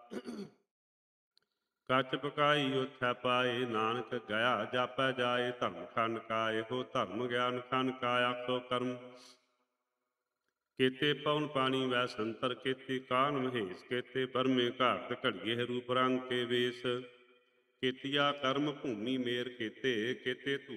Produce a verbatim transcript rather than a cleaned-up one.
ਕੱਚ ਪਕਾਈ ਉਥੈ ਪਾਏ, ਨਾਨਕ ਗਿਆ ਜਾਪੈ ਜਾਏ। ਧਰਮ ਖੰਡ ਕਾਏ ਹੋ ਧਰਮ ਗਿਆਨ ਖੰਡ ਕਾਇਆ ਸੋ ਕਰਮ। ਕੇਤੇ ਪਉਨ ਪਾਣੀ ਵੈ ਸੰਤਰ, ਕੇਤੇ ਕਾਨ ਮਹੇਸ਼, ਕੇਤੇ ਬਰਮੇ ਘਾਟ ਘੜੀਏ ਰੂਪ ਰੰਗ ਕੇ ਵੇਸ। ਕੇਤੀਆ ਕਰਮ ਭੂਮੀ ਮੇਰ ਕੀਤੇ, ਕੇਤੇ ਧੂ